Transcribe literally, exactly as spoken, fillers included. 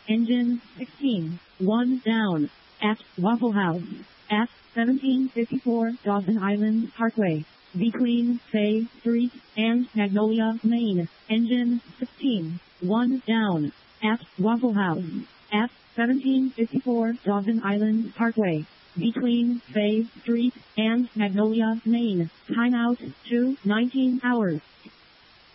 Engine sixteen. one down. At Waffle House. At seventeen fifty-four Dawson Island Parkway. Between Fay Street and Magnolia, Maine. Engine sixteen. one down. At Waffle House. At seventeen fifty-four Dawson Island Parkway. Between Fay Street and Magnolia, Maine. Timeout two nineteen hours.